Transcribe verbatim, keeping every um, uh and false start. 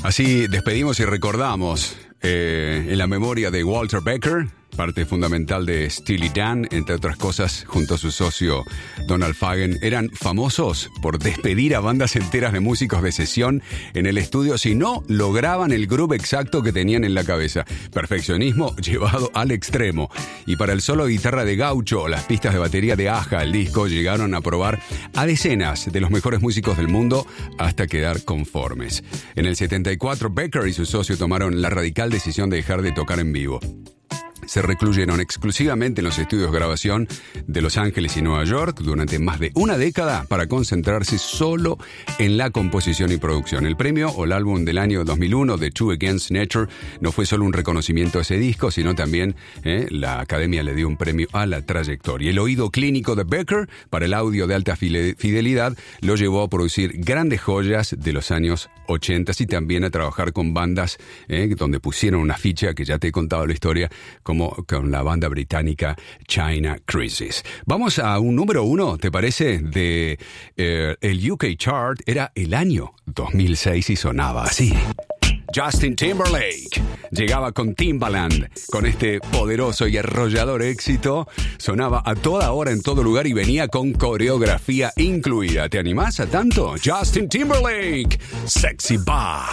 Así despedimos y recordamos eh, en la memoria de Walter Becker, parte fundamental de Steely Dan, entre otras cosas, junto a su socio Donald Fagen, eran famosos por despedir a bandas enteras de músicos de sesión en el estudio si no lograban el groove exacto que tenían en la cabeza. Perfeccionismo llevado al extremo. Y para el solo de guitarra de Gaucho, las pistas de batería de Aja, el disco, llegaron a probar a decenas de los mejores músicos del mundo hasta quedar conformes. En el setenta y cuatro, Becker y su socio tomaron la radical decisión de dejar de tocar en vivo. Se recluyeron exclusivamente en los estudios de grabación de Los Ángeles y Nueva York durante más de una década para concentrarse solo en la composición y producción. El premio o el álbum del año dos mil uno de Two Against Nature no fue solo un reconocimiento a ese disco, sino también eh, la Academia le dio un premio a la trayectoria. El oído clínico de Becker para el audio de alta fidelidad lo llevó a producir grandes joyas de los años ochenta y también a trabajar con bandas eh, donde pusieron una ficha que ya te he contado la historia, como con la banda británica China Crisis. Vamos a un número uno, ¿te parece? De eh, el U K Chart. Era el año dos mil seis y sonaba así. Justin Timberlake llegaba con Timbaland, con este poderoso y arrollador éxito. Sonaba a toda hora en todo lugar y venía con coreografía incluida. ¿Te animás a tanto? Justin Timberlake, Sexy Bye.